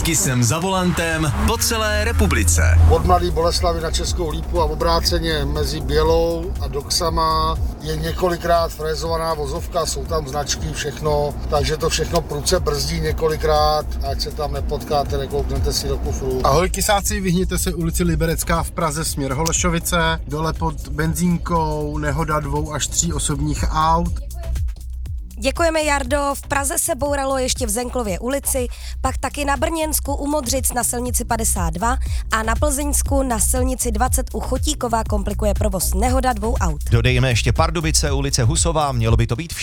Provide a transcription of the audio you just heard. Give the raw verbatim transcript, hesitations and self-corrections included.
Taky jsem za volantem po celé republice. Od Mladé Boleslavi na Českou Lípu a obráceně mezi Bělou a Doxama je několikrát frézovaná vozovka, jsou tam značky, všechno, takže to všechno prudce brzdí několikrát, ať se tam nepotkáte, nekouknete si do kufru. Ahoj kysáci, vyhněte se ulici Liberecká v Praze směr Holešovice, dole pod benzínkou, nehoda dvou až tří osobních aut. Děkujeme, Jardo. V Praze se bouralo ještě v Zenklově ulici, pak taky na Brněnsku u Modřic na silnici padesát dva a na Plzeňsku na silnici dvacet u Chotíkova komplikuje provoz nehoda dvou aut. Dodejme ještě Pardubice, ulice Husová, mělo by to být vše.